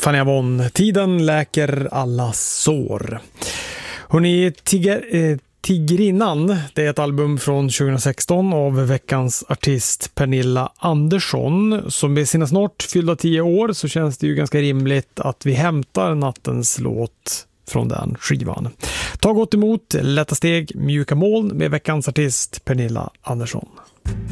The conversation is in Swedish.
Fanny Von, tiden läker alla sår. Hörrni, Tigrinnan, det är ett album från 2016 av veckans artist Pernilla Andersson. Som med sina snart fyllda 10 år så känns det ju ganska rimligt att vi hämtar nattens låt från den skivan. Ta gott emot Lätta steg, mjuka moln med veckans artist Pernilla Andersson.